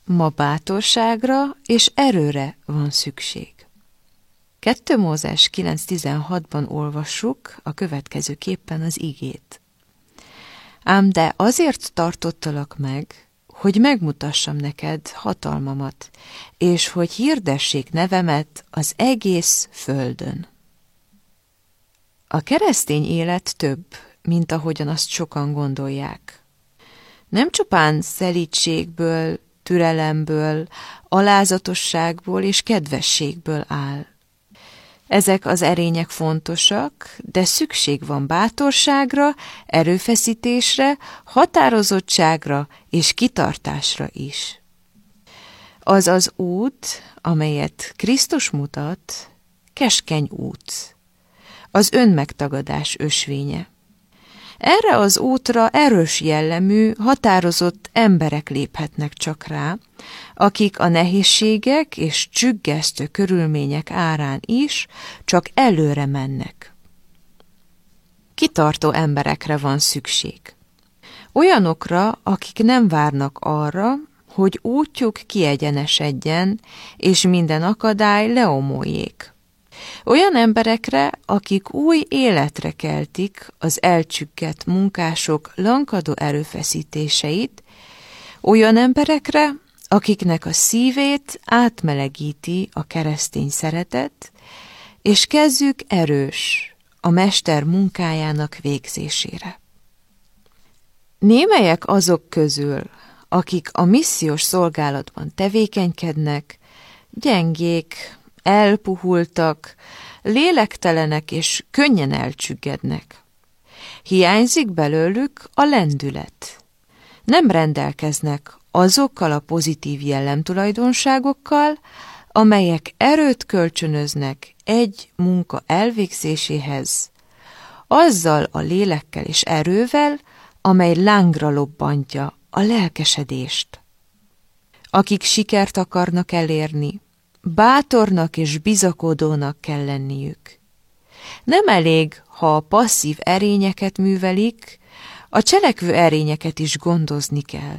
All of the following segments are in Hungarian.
ma bátorságra és erőre van szükség. 2 Mózes 9.16-ban olvassuk a következőképpen az igét. Ám de azért tartottalak meg, hogy megmutassam neked hatalmamat, és hogy hirdessék nevemet az egész földön. A keresztény élet több, mint ahogyan azt sokan gondolják. Nem csupán szelídségből, türelemből, alázatosságból és kedvességből áll. Ezek az erények fontosak, de szükség van bátorságra, erőfeszítésre, határozottságra és kitartásra is. Az az út, amelyet Krisztus mutat, keskeny út, az önmegtagadás ösvénye. Erre az útra erős jellemű, határozott emberek léphetnek csak rá, akik a nehézségek és csüggesztő körülmények árán is csak előre mennek. Kitartó emberekre van szükség. Olyanokra, akik nem várnak arra, hogy útjuk kiegyenesedjen, és minden akadály leomoljék. Olyan emberekre, akik új életre keltik az elcsüggett munkások lankadó erőfeszítéseit, olyan emberekre, akiknek a szívét átmelegíti a keresztény szeretet, és kezük erős a mester munkájának végzésére. Némelyek azok közül, akik a missziós szolgálatban tevékenykednek, gyengék, elpuhultak, lélektelenek és könnyen elcsüggednek. Hiányzik belőlük a lendület. Nem rendelkeznek azokkal a pozitív jellemtulajdonságokkal, amelyek erőt kölcsönöznek egy munka elvégzéséhez, azzal a lélekkel és erővel, amely lángra lobbantja a lelkesedést. Akik sikert akarnak elérni, bátornak és bizakodónak kell lenniük. Nem elég, ha a passzív erényeket művelik, a cselekvő erényeket is gondozni kell.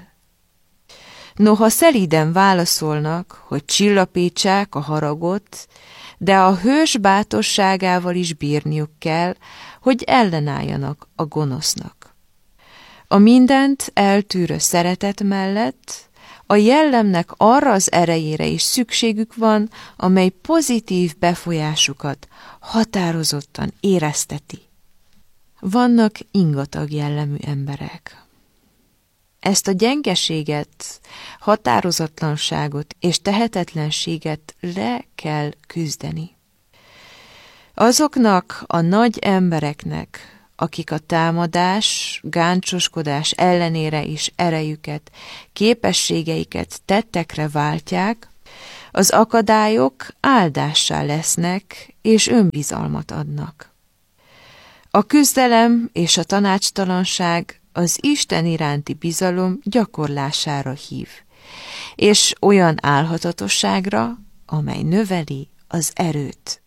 Noha szelíden válaszolnak, hogy csillapítsák a haragot, de a hős bátorságával is bírniuk kell, hogy ellenálljanak a gonosznak. A mindent eltűrő szeretet mellett a jellemnek arra az erejére is szükségük van, amely pozitív befolyásukat határozottan érezteti. Vannak ingatag jellemű emberek. Ezt a gyengeséget, határozatlanságot és tehetetlenséget le kell küzdeni. Azoknak a nagy embereknek, akik a támadás, gáncsoskodás ellenére is erejüket, képességeiket tettekre váltják, az akadályok áldássá lesznek és önbizalmat adnak. A küzdelem és a tanácstalanság az Isten iránti bizalom gyakorlására hív, és olyan álhatatosságra, amely növeli az erőt.